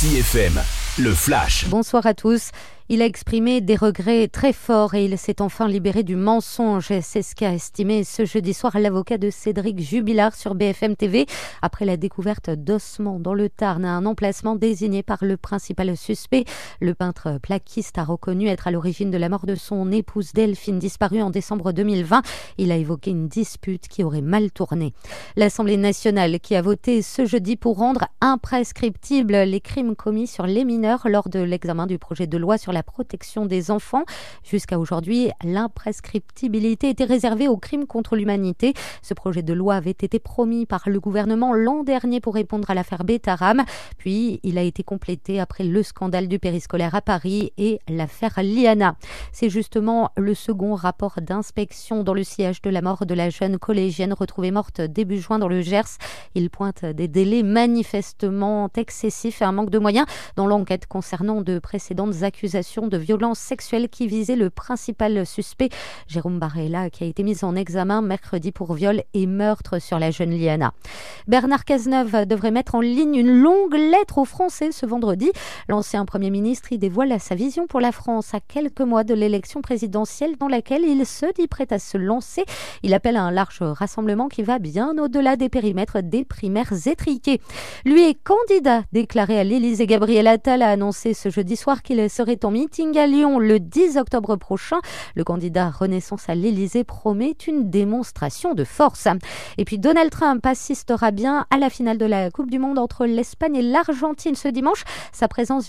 RCI FM, le Flash. Bonsoir à tous. Il a exprimé des regrets très forts et il s'est enfin libéré du mensonge. C'est ce qu'a estimé ce jeudi soir l'avocat de Cédric Jubilard sur BFM TV après la découverte d'ossements dans le Tarn à un emplacement désigné par le principal suspect. Le peintre plaquiste a reconnu être à l'origine de la mort de son épouse Delphine, disparue en décembre 2020. Il a évoqué une dispute qui aurait mal tourné. L'Assemblée nationale qui a voté ce jeudi pour rendre imprescriptibles les crimes commis sur les mineurs lors de l'examen du projet de loi sur la protection des enfants. Jusqu'à aujourd'hui, l'imprescriptibilité était réservée aux crimes contre l'humanité. Ce projet de loi avait été promis par le gouvernement l'an dernier pour répondre à l'affaire Betaram. Puis, il a été complété après le scandale du périscolaire à Paris et l'affaire Liana. C'est justement le second rapport d'inspection dans le sillage de la mort de la jeune collégienne retrouvée morte début juin dans le Gers. Il pointe des délais manifestement excessifs et un manque de moyens dans l'enquête concernant de précédentes accusations de violences sexuelles qui visaient le principal suspect, Jérôme Barella, qui a été mis en examen mercredi pour viol et meurtre sur la jeune Liana. Bernard Cazeneuve devrait mettre en ligne une longue lettre aux Français ce vendredi. L'ancien Premier ministre y dévoile sa vision pour la France à quelques mois de l'élection présidentielle dans laquelle il se dit prêt à se lancer. Il appelle à un large rassemblement qui va bien au-delà des périmètres des primaires étriquées. Lui est candidat déclaré à l'Élysée. Gabriel Attal a annoncé ce jeudi soir qu'il serait en meeting à Lyon le 10 octobre prochain. Le candidat Renaissance à l'Élysée promet une démonstration de force. Et puis Donald Trump assistera bien à la finale de la Coupe du Monde entre l'Espagne et l'Argentine ce dimanche. Sa présence